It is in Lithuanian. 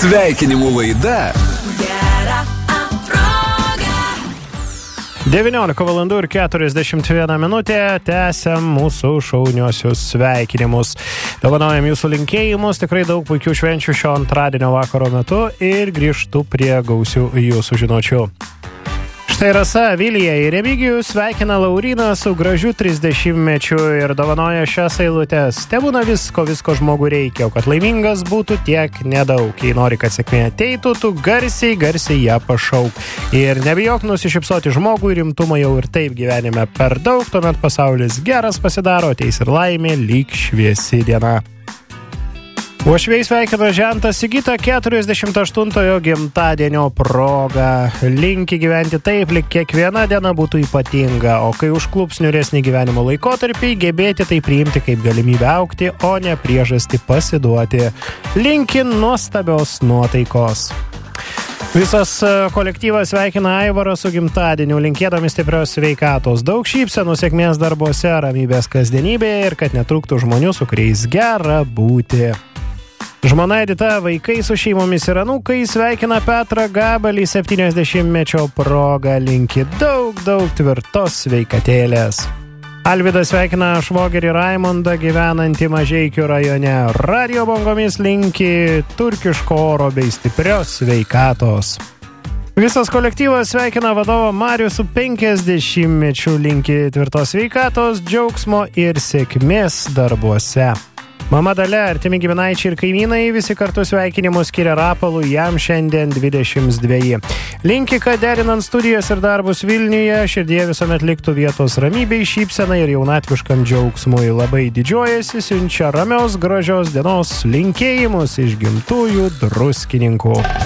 Sveikinimų laida. 19:41 tęsiam mūsų šauniosius sveikinimus. Dovanojam jūsų linkėjimus, tikrai daug puikių švenčių šio antradienio vakaro metu ir grįžtu prie gausių jūsų žinučių. Štai Rasa, Vilija ir Remigijus sveikina Lauryną su gražiu 30-mečiu ir dovanoja šias eilutes. Tebūna visko žmogui reikia, o kad laimingas būtų tiek nedaug. Jei nori, kad sėkmė ateitų, tu garsiai ją pašauk. Ir nebijok nusišypsoti žmogui, rimtumo jau ir taip gyvenime per daug, tuomet pasaulis geras pasidaro, ateis ir laimė lyg šviesi diena. Uošviai sveikina žentą Sigitą 48-ojo gimtadienio proga. Linki gyventi taip, lyg kiekviena diena būtų ypatinga, o kai užklups niūresnį gyvenimo laikotarpį, gebėti tai priimti kaip galimybę augti, o ne priežastį pasiduoti. Linki nuostabios nuotaikos. Visas kolektyvas sveikina Aivarą su gimtadieniu, linkėdami stiprios sveikatos, daug šypsenų, sėkmės darbuose, ramybės kasdienybėje ir kad netrūktų žmonių, su kuriais gera būti. Žmona Edita, vaikai su šeimomis ir anūkai sveikina Petrą Gabalį 70-mečio proga, linki daug tvirtos sveikatėlės. Alvydas sveikina švogerį Raimondą gyvenantį Mažeikių rajone. Radio bangomis linki turkiško oro bei stiprios sveikatos. Visas kolektyvas sveikina vadovą Marių su 50-mečiu, linki tvirtos sveikatos, džiaugsmo ir sėkmės darbuose. Mama Dalia, artimi giminaičiai ir kaimynai visi kartu sveikinimus skiria Rapolui, jam šiandien 22. Linki, kad derinant studijas ir darbus Vilniuje, širdie visuomet liktų vietos ramybei, šypsenai ir jaunatviškam džiaugsmui. Labai didžiuojasi, siunčia ramios, gražios dienos linkėjimus iš gimtųjų Druskininkų.